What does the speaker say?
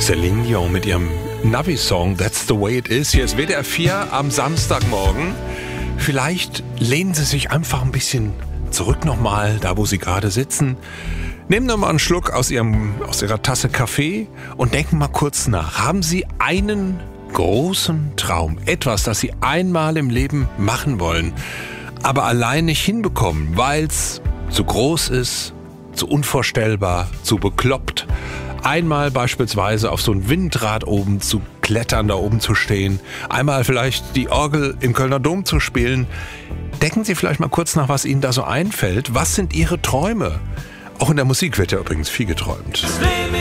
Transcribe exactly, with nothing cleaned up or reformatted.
Celine Dion mit ihrem Navi-Song That's the way it is. Hier ist W D R vier am Samstagmorgen. Vielleicht lehnen Sie sich einfach ein bisschen zurück nochmal, da wo Sie gerade sitzen. Nehmen nochmal einen Schluck aus, Ihrem, aus Ihrer Tasse Kaffee und denken mal kurz nach. Haben Sie einen großen Traum, etwas, das Sie einmal im Leben machen wollen, aber allein nicht hinbekommen, weil es zu groß ist, zu unvorstellbar, zu bekloppt? Einmal beispielsweise auf so ein Windrad oben zu klettern, da oben zu stehen. Einmal vielleicht die Orgel im Kölner Dom zu spielen. Denken Sie vielleicht mal kurz nach, was Ihnen da so einfällt. Was sind Ihre Träume? Auch in der Musik wird ja übrigens viel geträumt. Das Leben